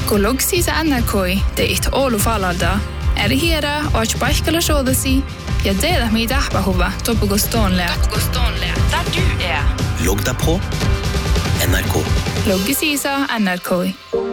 Golog sisa NRK, det it olu falarda. Det hera och baiskala showdasi. Ja det mi dahba huva topu gostonle. Der du Logg deg på NRK. Logg sisa NRK.